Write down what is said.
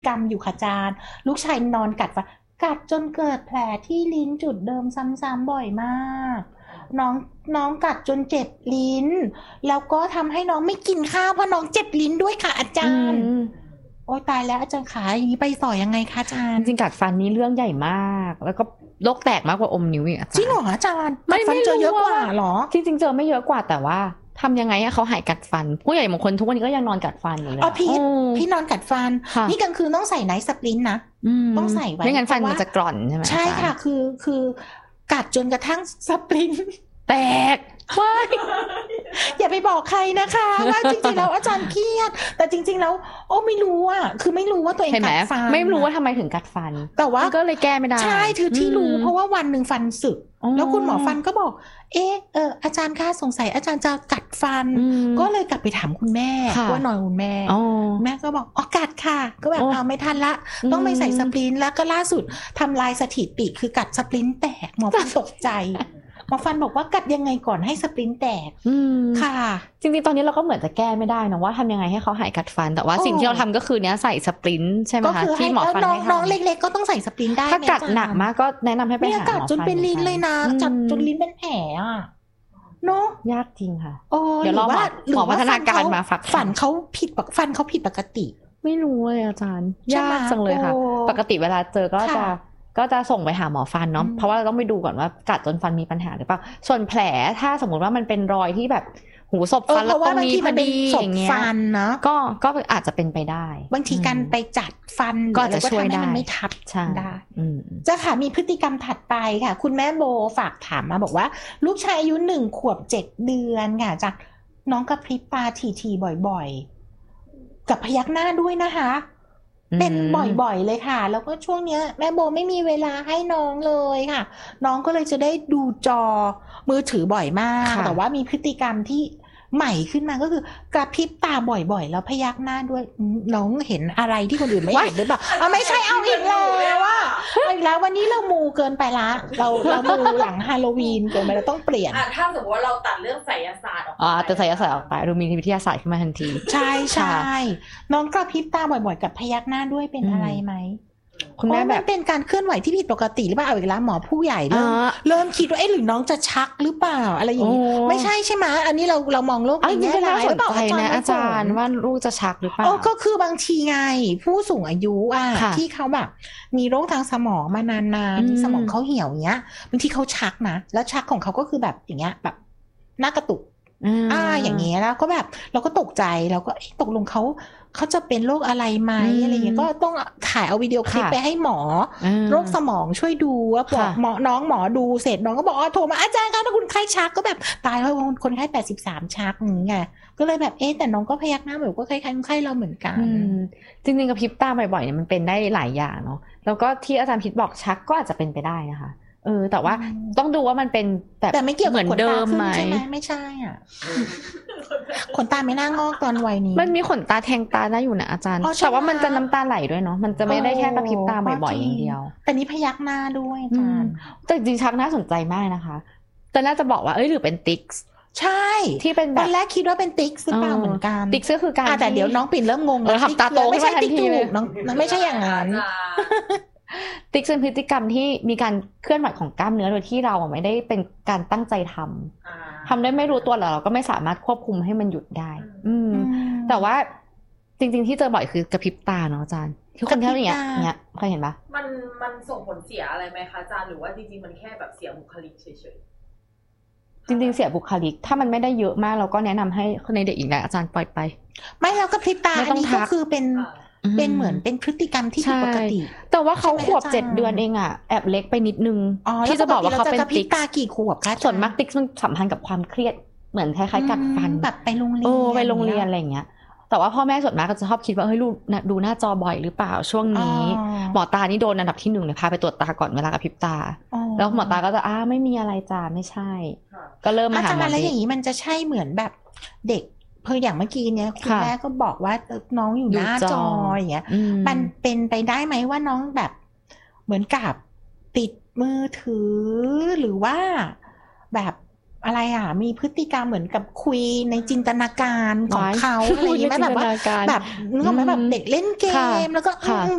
รรมอยู่ค่ะอาจารย์ลูกชายนอนกัดฟันกัดจนเกิดแผลที่ลิ้นจุดเดิมซ้ำๆบ่อยมากน้องกัดจนเจ็บลิ้นแล้วก็ทำให้น้องไม่กินข้าวเพราะน้องเจ็บลิ้นด้วยค่ะอาจารย์โอ้ยตายแล้วอาจารย์ขาอย่างนี้ไปต่อยังไงคะอาจารย์จริงกัดฟันนี้เรื่องใหญ่มากแล้วก็โรคแตกมากกว่าอมนิ้วอีกจริงเหรออาจารย์กัดฟันเจอเยอะกว่าหรอจริงๆเจอไม่เยอะกว่าแต่ว่าทำยังไงให้เขาหายกัดฟันผู้ใหญ่บางคนทุกวันนี้ก็ยังนอนกัดฟันอยู่เลยพี่นอนกัดฟันนี่กลางคืนต้องใส่ไนท์สปรินต์นะต้องใส่ไว้ไม่งั้นฟันมันจะกร่อนใช่ไหมใช่ค่ะคือกัดจนกระทั่งสปรินต์แตกว้ายอย่าไปบอกใครนะคะว่าจริงๆแล้วอาจารย์เครียดแต่จริงๆแล้วไม่รู้อ่ะคือไม่รู้ว่าตัวเองกัดฟันไม่รู้ว่าทำไมถึงกัดฟันแต่ว่าก็เลยแก้ไม่ได้ใช่คือที่รู้เพราะว่าวันหนึ่งฟันสึกแล้วคุณหมอฟันก็บอกอาจารย์คะสงสัยอาจารย์จะกัดฟันก็เลยกลับไปถามคุณแม่ว่านอนคุณแม่แม่ก็บอกกัดค่ะก็แบบไม่ทันละต้องไปใส่สปรินต์แล้วก็ล่าสุดทำลายสถิติคือกัดสปรินต์แตกหมอฟันตกใจหมอฟันบอกว่ากัดยังไงก่อนให้สปรินต์แตกค่ะจริงๆตอนนี้เราก็เหมือนจะแก้ไม่ได้นะว่าทำยังไงให้เขาหายกัดฟันแต่ว่าสิ่งที่เราทำก็คือเนี้ยใส่สปรินต์ใช่ไหมคะที่หมอฟันให้น้องเล็กๆก็ต้องใส่สปรินต์ได้ถ้ากัดหนักมากก็แนะนำให้ไปหาหมอฟันกัดจนเป็นลิ้นเลยนะจับจนลิ้นเป็นแผลอ่ะเนาะยากจริงค่ะเดี๋ยวเราหมอพัฒนาการมาฟันเขาผิดปกติไม่รู้เลยอาจารย์ยากจังเลยค่ะปกติเวลาเจอก็จะส่งไปหาหมอฟันเนาะเพราะว่าเราต้องไปดูก่อนว่ากัดจนฟันมีปัญหาหรือเปล่าส่วนแผลถ้าสมมติว่ามันเป็นรอยที่แบบหูศพฟันแล้วตรงนี้พอดีอย่างเงี้ยฟันเนาะก็อาจจะเป็นไปได้บางทีการไปจัดฟันก็จะช่วยได้มันไม่ทับได้จะค่ะมีพฤติกรรมถัดไปค่ะคุณแม่โบฝากถามมาบอกว่าลูกชายอายุ1 ขวบ 7 เดือนค่ะจากน้องกระพริบตาถี่ๆบ่อยๆกับพยักหน้าด้วยนะคะเป็นบ่อยๆเลยค่ะแล้วก็ช่วงเนี้ยแม่โบไม่มีเวลาให้น้องเลยค่ะน้องก็เลยจะได้ดูจอมือถือบ่อยมากแต่ว่ามีพฤติกรรมที่ใหม่ขึ้นมาก็คือกระพริบตาบ่อยๆแล้วพยักหน้าด้วยน้องเห็นอะไรที่คนอื่นไม่เห็นหรือเปล่าไม่ใช่เอาอีกแล้วว่าอีกแล้ววันนี้เรามูเกินไปละเรามูหลังฮาโลวีนเกินไปเราต้องเปลี่ยนถ้าสมมติว่าเราตัดเรื่องไสยศาสตร์ออกไปแต่ไสยศาสตร์ออกไปดูมีวิทยาศาสตร์ขึ้นมาทันทีใช่น้องกระพริบตาบ่อยๆกับพยักหน้าด้วยเป็นอะไรไหมคุณแม่แบบเป็นการเคลื่อนไหวที่ผิดปกติหรือเปล่าเอาอีกแล้วหมอผู้ใหญ่เริ่มคิดว่าหรือน้องจะชักหรือเปล่าอะไรอย่างนี้ไม่ใช่ใช่ไหมอันนี้เรามองโลกในแง่ร้ายหรือเปล่าอาจารย์ว่าลูกจะชักหรือเปล่าก็คือบางทีไงผู้สูงอายุที่เขาแบบมีโรคทางสมองมานานๆสมองเขาเหี่ยวเงี้ยบางทีเขาชักนะแล้วชักของเขาก็คือแบบอย่างเงี้ยแบบหน้ากระตุกอย่างเงี้ยแล้วก็แบบเราก็ตกใจเราก็ตกลงเขาจะเป็นโรคอะไรไหมอะไรเงี้ยก็ต้องถ่ายเอาวิดีโอคลิปไปให้หมอโรคสมองช่วยดูว่าบอกหมอดูเสร็จน้องก็บอกโทรมาอาจารย์คะถ้าคุณไข้ชักก็แบบตายแล้วคนไข้83ชักอย่างเงี้ยก็เลยแบบแต่น้องก็พยักหน้าแบบก็คล้ายๆคนไข้เราเหมือนกันจริงๆกับพริบตาบ่อยๆเนี่ยมันเป็นได้หลายอย่างเนาะแล้วก็ที่อาจารย์พิษบอกชักก็อาจจะเป็นไปได้นะคะแต่ว่าต้องดูว่ามันเป็นแบบแต่ไม่เกี่ยวกับขนตาขึ้นใช่ไหมไม่ใช่อ่ะขนตาไม่น่างอกตอนวัยนี้มันมีขนตาแทงตาได้อยู่นะอาจารย์แต่ว่ามันจะน้ำตาไหลด้วยเนาะมันจะไม่ได้แค่กระพริบตาบ่อยๆอย่างเดียวแต่นี้พยักหน้าด้วยอาจารย์แต่จริงชักน่าสนใจมากนะคะแต่น่าจะบอกว่าหรือเป็นติ๊กใช่ที่เป็นตอนแรกคิดว่าเป็นติ๊กหรือเปล่าเหมือนกันติ๊กก็คือการแต่เดี๋ยวน้องปิ่นเริ่มงงแล้วทำตาโตไม่ใช่ติ๊กถูกน้องไม่ใช่อย่างนั้นติ๊กเป็นพฤติกรรมที่มีการเคลื่อนไหวของกล้ามเนื้อโดยที่เราไม่ได้เป็นการตั้งใจทำได้ไม่รู้ตัวเราก็ไม่สามารถควบคุมให้มันหยุดได้แต่ว่าจริงๆที่เจอบ่อยคือกระพริบตาเนาะอาจารย์ที่คนเท่านี้เนี่ยเคยเห็นปะมันส่งผลเสียอะไรไหมคะอาจารย์หรือว่าจริงๆมันแค่แบบเสียบุคลิกเฉยๆจริงๆเสียบุคลิกถ้ามันไม่ได้เยอะมากเราก็แนะนำให้ในเด็กอีกแล้วอาจารย์ปล่อยไปไม่แล้วกระพริบตาอันนี้ก็คือเป็นเหมือนเป็นพฤติกรรมที่ผิดปกติแต่ว่าเขาขวบ7 เดือนเองอ่ะแอบเล็กไปนิดนึงที่จะบอกว่าเขาเป็นติ๊กตากี่ขวบคะส่วนมากติ๊กมันสัมพันธ์กับความเครียดเหมือนคล้ายๆกัดฟันแบบไปโรงเรียนไปโรงเรียนอะไรอย่างเงี้ยแต่ว่าพ่อแม่ส่วนมากก็จะชอบคิดว่าลูกดูหน้าจอบ่อยหรือเปล่าช่วงนี้หมอตานี่โดนอันดับที่1เลยพาไปตรวจตาก่อนเวลากระพริบตาแล้วหมอตาก็จะไม่มีอะไรจ้าไม่ใช่ก็เริ่มมาหาหมออะไรอย่างนี้มันจะใช่เหมือนแบบเด็กเพื่ออย่างเมื่อกี้เนี้ยคุณแม่ก็บอกว่าน้องอยู่หน้าจออย่างเงี้ยมันเป็นไปได้ไหมว่าน้องแบบเหมือนกับติดมือถือหรือว่าแบบอะไรมีพฤติกรรมเหมือนกับคุยในจินตนาการของเขาอะไรอย่างเงี้ยแบบว่าแบบนึกออกไหมแบบเด็กเล่นเกมแล้วก็